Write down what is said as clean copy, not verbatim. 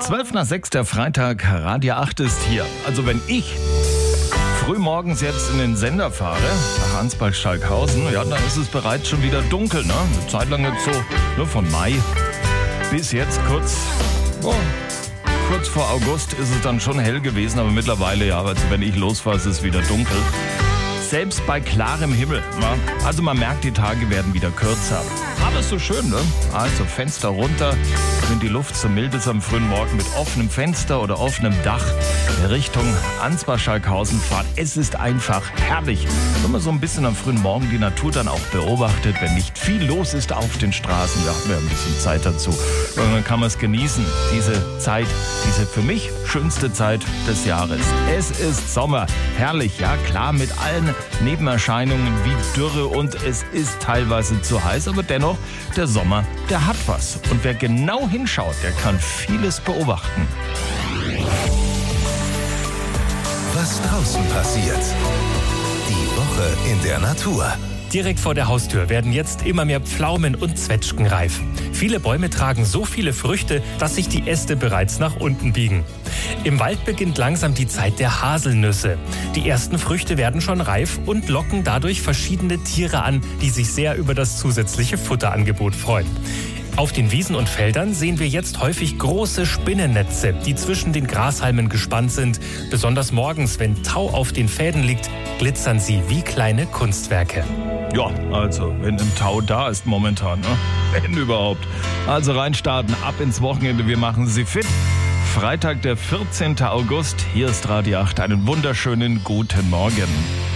12:05, der Freitag, Radio 8 ist hier. Also wenn ich frühmorgens jetzt in den Sender fahre, nach Ansbach-Schalkhausen, ja, dann ist es bereits schon wieder dunkel, ne? Eine Zeit lang jetzt so, von Mai bis jetzt kurz vor August ist es dann schon hell gewesen, aber mittlerweile, ja, also wenn ich losfahre, ist es wieder dunkel. Selbst bei klarem Himmel. Ja? Also man merkt, die Tage werden wieder kürzer. Aber ist so schön, ne? Also Fenster runter, wenn die Luft so mild ist am frühen Morgen mit offenem Fenster oder offenem Dach Richtung Ansbach-Schalkhausen fahren. Es ist einfach herrlich, wenn man so ein bisschen am frühen Morgen die Natur dann auch beobachtet, wenn nicht viel los ist auf den Straßen. Da haben wir ein bisschen Zeit dazu. Und dann kann man es genießen, diese Zeit, diese für mich schönste Zeit des Jahres. Es ist Sommer, herrlich, ja klar, mit allen Nebenerscheinungen wie Dürre und es ist teilweise zu heiß, aber dennoch, der Sommer, der hat was. Und wer genau hinschaut, der kann vieles beobachten. Was draußen passiert. Die Woche in der Natur. Direkt vor der Haustür werden jetzt immer mehr Pflaumen und Zwetschgen reif. Viele Bäume tragen so viele Früchte, dass sich die Äste bereits nach unten biegen. Im Wald beginnt langsam die Zeit der Haselnüsse. Die ersten Früchte werden schon reif und locken dadurch verschiedene Tiere an, die sich sehr über das zusätzliche Futterangebot freuen. Auf den Wiesen und Feldern sehen wir jetzt häufig große Spinnennetze, die zwischen den Grashalmen gespannt sind. Besonders morgens, wenn Tau auf den Fäden liegt, glitzern sie wie kleine Kunstwerke. Ja, also, wenn im Tau da ist momentan, ne? Wenn überhaupt. Also reinstarten, ab ins Wochenende, wir machen Sie fit. Freitag, der 14. August, hier ist Radio 8, einen wunderschönen guten Morgen.